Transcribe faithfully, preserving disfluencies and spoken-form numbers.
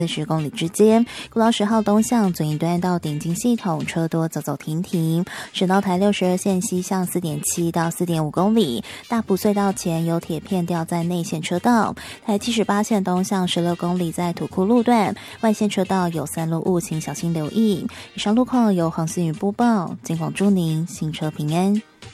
四十公里之间，国道十号东向左营段到顶金系统车多走走停停，省道台六十二线西向 四点七 到 四点五 公里，大埔隧道前有铁片掉在内线车道，台七十八线东向十六公里在土库路段外线车道有三路雾，请小心留意。以上路况由黄思雨播报，金广祝您行车平安。